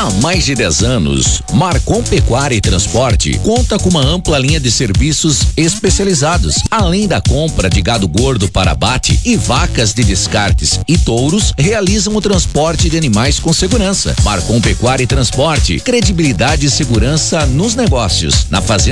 Há mais de 10 anos, Marcon Pecuária e Transporte conta com uma ampla linha de serviços especializados, além da compra de gado gordo para abate e vacas de descartes e touros, realizam o transporte de animais com segurança. Marcon Pecuária e Transporte, credibilidade e segurança nos negócios. Na Fazenda